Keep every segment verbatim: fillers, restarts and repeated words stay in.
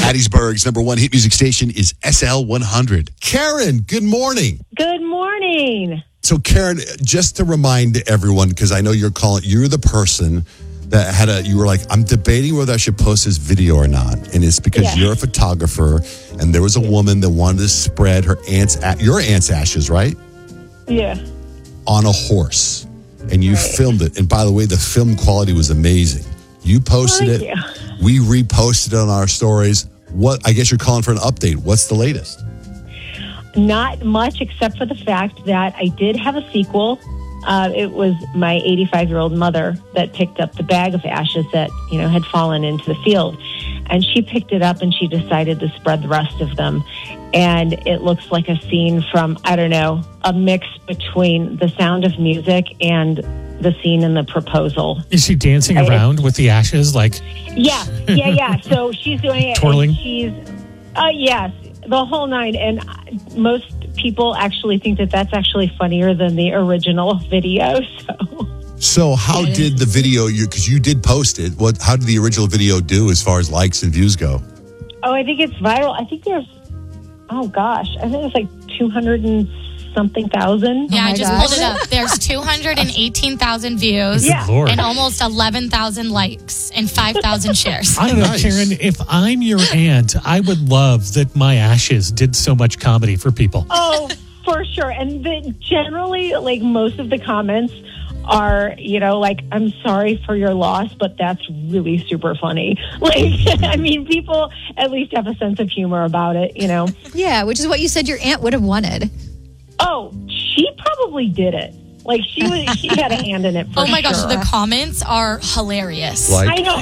Hattiesburg's number one hit music station is S L one hundred. Karen, good morning. Good morning. So, Karen, just to remind everyone, because I know you're calling, you're the person that had a, you were like, I'm debating whether I should post this video or not. And it's because Yeah. you're a photographer and there was a woman that wanted to spread her aunt's, your aunt's ashes, right? Yeah. On a horse. And you Right. filmed it. And by the way, the film quality was amazing. You posted Thank it. you. We reposted it on our stories. What, I guess you're calling for an update. What's the latest? Not much, except for the fact that I did have a sequel. Uh, it was my eighty-five-year-old mother that picked up the bag of ashes that, you know, had fallen into the field. And she picked it up and she decided to spread the rest of them. And it looks like a scene from, I don't know, a mix between The Sound of Music and the scene in The Proposal. Is she dancing I- around with the ashes? Like, Yeah, yeah, yeah. So she's doing it. Twirling? And she's, uh, yes, the whole nine. And most people actually think that that's actually funnier than the original video. So, So how Yeah. did the video, you because you did post it, what? How did the original video do as far as likes and views go? oh, I think it's viral. I think there's, oh gosh, I think it's like two hundred and something thousand. Yeah, Oh I my just gosh. pulled it up. There's two hundred eighteen thousand views Yeah. Lord. and almost eleven thousand likes and five thousand shares. I don't know, Nice. Karen, if I'm your aunt, I would love that my ashes did so much comedy for people. Oh, for sure. And the, generally, like most of the comments are, you know, like, I'm sorry for your loss, but that's really super funny. Like, I mean, people at least have a sense of humor about it, you know. Yeah, which is what you said your aunt would have wanted. Oh, she probably did it. Like, she was, she had a hand in it for Oh my gosh, sure. the comments are hilarious. Like, I know.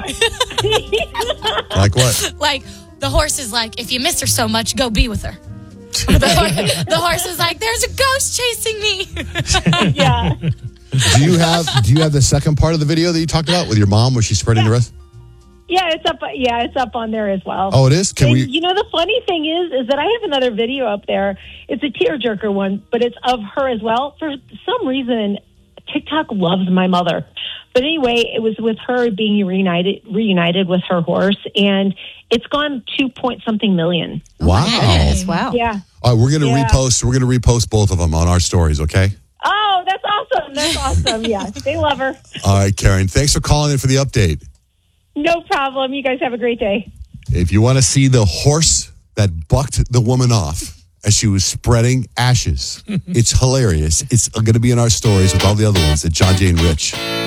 like what? Like, the horse is like, if you miss her so much, go be with her. the, horse, the horse is like, there's a ghost chasing me. Yeah. Do you have Do you have the second part of the video that you talked about with your mom, where she's spreading the rest? Yeah, it's up. Yeah, it's up on there as well. Oh, it is. Can And we? you know, the funny thing is, is that I have another video up there. It's a tearjerker one, but it's of her as well. For some reason, TikTok loves my mother. But anyway, it was with her being reunited, reunited with her horse, and it's gone two point something million. Wow. Yes, wow. Yeah. All right, we're gonna Yeah. repost. We're gonna repost both of them on our stories. Okay. Oh, that's awesome. That's awesome. Yeah, they love her. All right, Karen. Thanks for calling in for the update. No problem. You guys have a great day. If you want to see the horse that bucked the woman off as she was spreading ashes, it's hilarious. It's going to be in our stories with all the other ones at John Jay and Rich.